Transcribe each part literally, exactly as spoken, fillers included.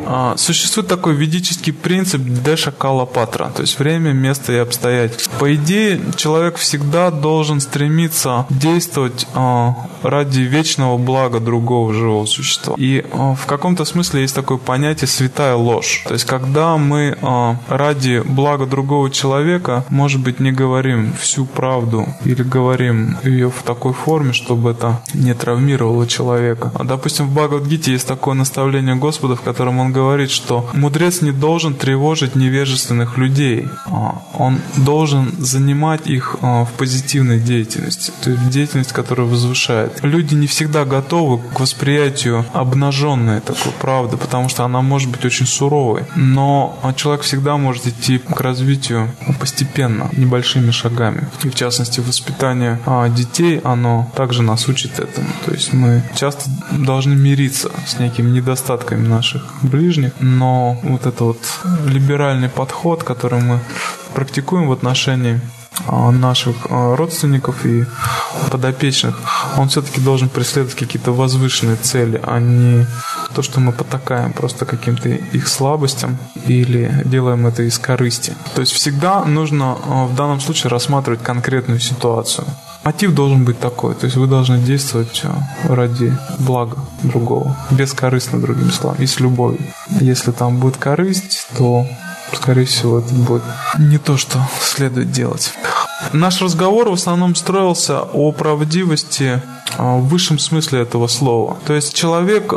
Существует такой ведический принцип Деша Кала Патра, то есть время, место и обстоятельства. По идее, человек всегда должен стремиться действовать ради вечного блага другого живого существа. И в каком-то смысле есть такое понятие «святая ложь». То есть когда мы ради блага другого человека, может быть, не говорим всю правду или говорим ее в такой форме, чтобы это не травмировало человека. Допустим, в Бхагавад-гите есть такое наставление Господа, в котором он говорит, что мудрец не должен тревожить невежественных людей. Он должен занимать их в позитивной деятельности, то есть в деятельность, которая возвышает. Люди не всегда готовы к восприятию обнаженной такой правды, потому что она может быть очень суровой. Но человек всегда может идти к развитию постепенно, небольшими шагами. И в частности, воспитание детей, оно также нас учит этому. То есть мы часто должны мириться с некими недостатками наших ближних, но вот это вот либеральный подход, который мы практикуем в отношении наших родственников и подопечных, он все-таки должен преследовать какие-то возвышенные цели, а не то, что мы потакаем просто каким-то их слабостям или делаем это из корысти. То есть всегда нужно в данном случае рассматривать конкретную ситуацию. Мотив должен быть такой, то есть вы должны действовать ради блага другого, бескорыстно, другими словами, и с любовью. Если там будет корысть, то, скорее всего, это будет не то, что следует делать. Наш разговор в основном строился о правдивости в высшем смысле этого слова. То есть человек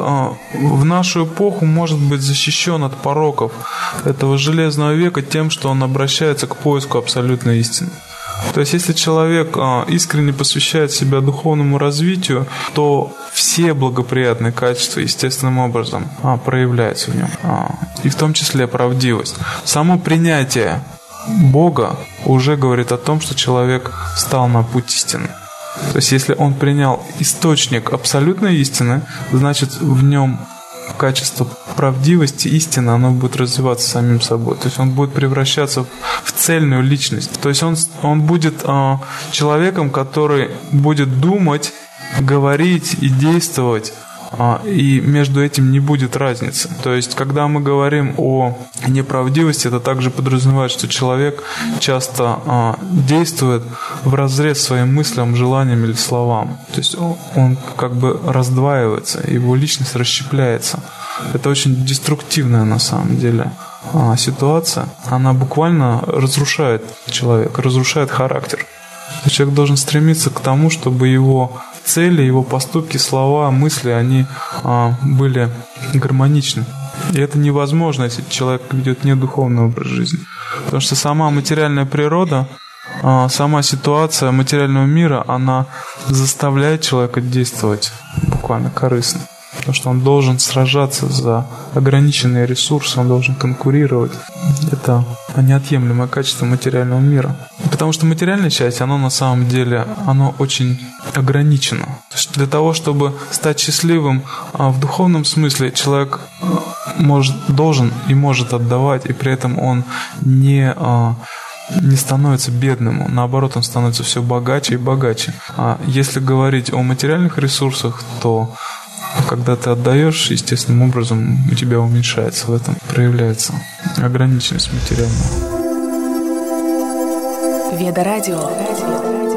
в нашу эпоху может быть защищен от пороков этого железного века тем, что он обращается к поиску абсолютной истины. То есть, если человек искренне посвящает себя духовному развитию, то все благоприятные качества естественным образом проявляются в нем. И в том числе правдивость. Само принятие Бога уже говорит о том, что человек встал на путь истины. То есть, если он принял источник абсолютной истины, значит, в нем качество правдивости, истины, оно будет развиваться самим собой. То есть он будет превращаться в цельную личность. То есть он, он будет э, человеком, который будет думать, говорить и действовать, э, и между этим не будет разницы. То есть когда мы говорим о неправдивости, это также подразумевает, что человек часто э, действует вразрез своим мыслям, желаниям или словам. То есть он, он как бы раздваивается, его личность расщепляется. Это очень деструктивная на самом деле э, ситуация. Она буквально разрушает человека, разрушает характер. Человек должен стремиться к тому, чтобы его цели, его поступки, слова, мысли, они а, были гармоничны. И это невозможно, если человек ведет недуховный образ жизни. Потому что сама материальная природа, а, сама ситуация материального мира, она заставляет человека действовать буквально корыстно. Потому что он должен сражаться за ограниченные ресурсы, он должен конкурировать. Это неотъемлемое качество материального мира. Потому что материальная часть, оно на самом деле, оно очень ограничено. То есть для того, чтобы стать счастливым в духовном смысле, человек может, должен и может отдавать, и при этом он не... не становится бедным, наоборот, он становится все богаче и богаче. А если говорить о материальных ресурсах, то когда ты отдаешь, естественным образом у тебя уменьшается в этом, проявляется ограниченность материальная. Веда Радио.